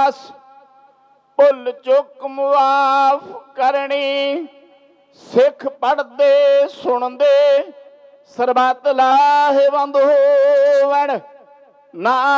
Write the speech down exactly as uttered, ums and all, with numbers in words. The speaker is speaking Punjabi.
ਅਰਦਾਸ ਭੁੱਲ ਚੁੱਕ ਮੁਆਫ ਕਰਨੀ। ਸਿੱਖ ਪੜ੍ਹਦੇ ਸੁਣਦੇ ਸਰਬੱਤ ਲਾਹੇਵੰਦ ਹੋਵਣ। ਨਾ